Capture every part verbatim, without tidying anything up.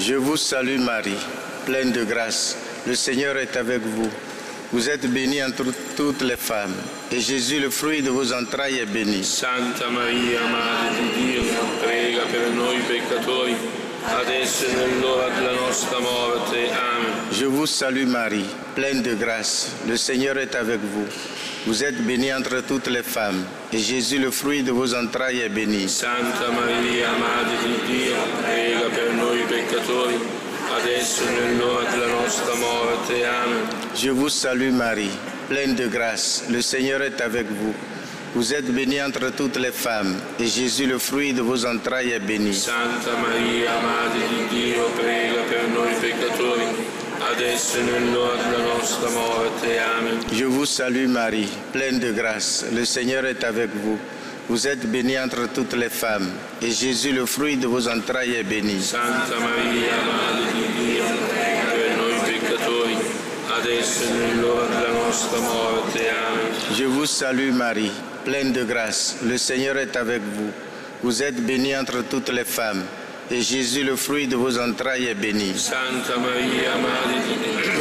Je vous salue Marie, pleine de grâce. Le Seigneur est avec vous. Vous êtes bénie entre toutes les femmes, et Jésus, le fruit de vos entrailles, est béni. Santa Maria, Madre di Dio, prega per noi peccatori, adesso e nell'ora della nostra morte. Amen. Je vous salue Marie, pleine de grâce. Le Seigneur est avec vous. Vous êtes bénie entre toutes les femmes, et Jésus, le fruit de vos entrailles, est béni. Santa Maria, Madre di Dio, prega per noi peccatori, adesso e nell'ora della nostra morte. Amen. Je vous salue Marie, pleine de grâce. Le Seigneur est avec vous. Vous êtes bénie entre toutes les femmes, et Jésus, le fruit de vos entrailles, est béni. Santa Maria, Madre di Dio, prega per noi peccatori, adesso e nell'ora della nostra morte. Amen. Je vous salue Marie, pleine de grâce. Le Seigneur est avec vous. Vous êtes bénie entre toutes les femmes, et Jésus, le fruit de vos entrailles, est béni. Santa Maria, Madre di Dio, prega per noi peccatori, adesso e nell'ora della nostra morte. Amen. Je vous salue Marie, pleine de grâce. Le Seigneur est avec vous. Vous êtes bénie entre toutes les femmes, et Jésus, le fruit de vos entrailles, est béni. Santa Maria, Madre di Dio,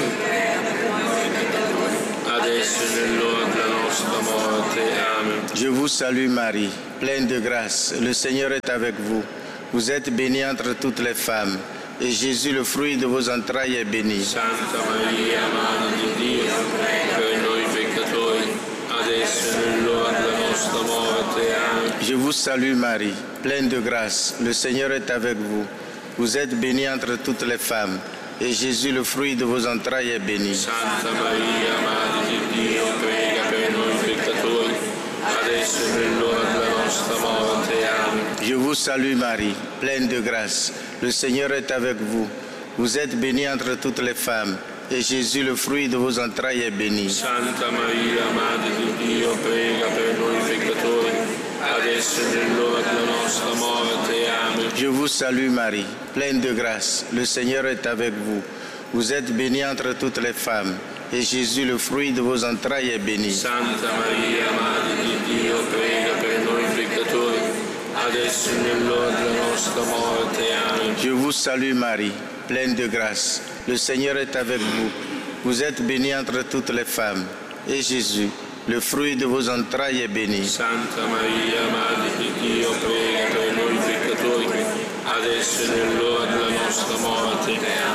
adesso e nell'ora della nostra morte. Amen. Je vous salue Marie, pleine de grâce. Le Seigneur est avec vous. Vous êtes bénie entre toutes les femmes, et Jésus, le fruit de vos entrailles, est béni. Santa Maria, Madre di Dio, per noi peccatori, adesso e nell'ora della nostra morte. Amen. Je vous salue Marie, pleine de grâce. Le Seigneur est avec vous. Vous êtes bénie entre toutes les femmes, et Jésus, le fruit de vos entrailles, est béni. Santa Maria, Madre di Dio, prega per noi peccatori, adesso e nell'ora della nostra morte. Amen. Je vous salue Marie, pleine de grâce. Le Seigneur est avec vous. Vous êtes bénie entre toutes les femmes, et Jésus, le fruit de vos entrailles, est béni. Santa Maria, Madre di Dio, prega per noi peccatori, adesso e nell'ora della nostra morte. Amen. Je vous salue Marie, pleine de grâce. Le Seigneur est avec vous. Vous êtes bénie entre toutes les femmes, et Jésus, le fruit de vos entrailles, est béni. Santa Maria, Madre di Dio, prega per noi peccatori, adesso e nell'ora della nostra morte. Amen. Je vous salue Marie, pleine de grâce. Le Seigneur est avec vous. Vous êtes bénie entre toutes les femmes, et Jésus, le fruit de vos entrailles, est béni. Santa Maria, Madre di Dio, prega per noi peccatori, adesso e nell'ora della nostra morte.